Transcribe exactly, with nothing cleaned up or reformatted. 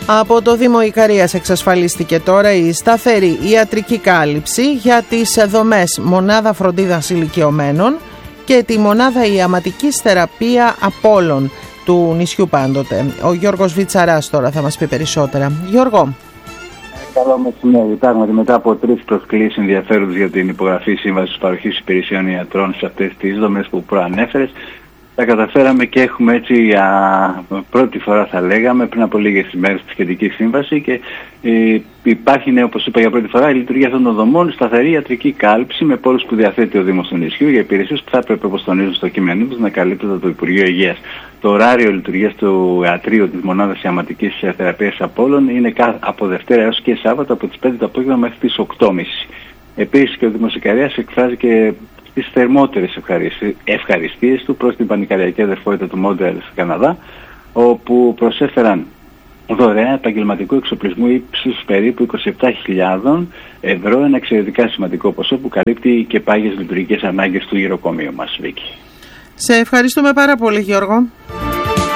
Από το Δήμο Ικαρίας εξασφαλίστηκε τώρα η σταθερή ιατρική κάλυψη για τις δομές μονάδα φροντίδας ηλικιωμένων και τη μονάδα ιαματικής θεραπεία Απόλλων του νησιού πάντοτε. Ο Γιώργος Βιτσαράς τώρα θα μας πει περισσότερα. Γιώργο. Καλό μεσημέρι. Πράγματι, μετά από τρεις προσκλήσεις ενδιαφέροντος για την υπογραφή σύμβασης παροχής υπηρεσιών ιατρών σε αυτές τις δομές που προανέφερες, τα καταφέραμε και έχουμε έτσι για πρώτη φορά, θα λέγαμε, πριν από λίγες ημέρες τη σχετική σύμβαση και ε, υπάρχει, ναι, όπως είπα, για πρώτη φορά η λειτουργία αυτών των δομών, σταθερή ιατρική κάλυψη με πόρους που διαθέτει ο Δήμος του νησιού για υπηρεσίες που θα έπρεπε, όπως τονίζουν στο κείμενό τους, να καλύπτονται από το Υπουργείο Υγείας. Το ωράριο λειτουργίας του ιατρείου της μονάδας ιαματικής θεραπείας Απόλλων είναι από Δευτέρα έως και Σάββατο από τις πέντε το απόγευμα μέχρι τις οκτώ και μισή. Επίσης και ο Δήμος Ικαρίας εκφράζει και τις θερμότερες ευχαριστίες του προς την πανικαριακή αδερφότητα του Μόντρεαλ στο Καναδά, όπου προσέφεραν δωρεά επαγγελματικού εξοπλισμού ύψους περίπου είκοσι επτά χιλιάδες ευρώ, ένα εξαιρετικά σημαντικό ποσό που καλύπτει και πάγιες λειτουργικές ανάγκες του γυροκομείου μας, Βίκη. Σε ευχαριστούμε πάρα πολύ, Γιώργο.